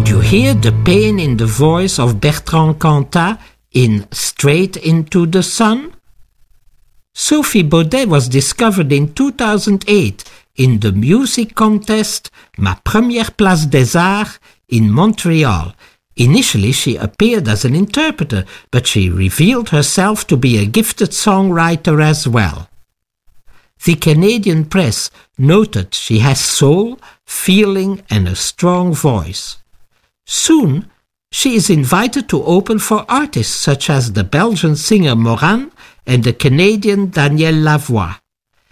Could you hear the pain in the voice of Bertrand Cantat in Straight into the Sun? Sophie Baudet was discovered in 2008 in the music contest Ma Première Place des Arts in Montreal. Initially, she appeared as an interpreter, but she revealed herself to be a gifted songwriter as well. The Canadian press noted she has soul, feeling, and a strong voice. Soon, she is invited to open for artists such as the Belgian singer Moran and the Canadian Danielle Lavoie.